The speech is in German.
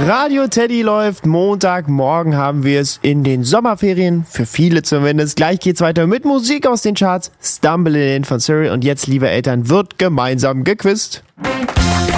Radio Teddy läuft. Montagmorgen haben wir es in den Sommerferien. Für viele zumindest. Gleich geht's weiter mit Musik aus den Charts. Stumble In von Surrey. Und jetzt, liebe Eltern, wird gemeinsam gequizt.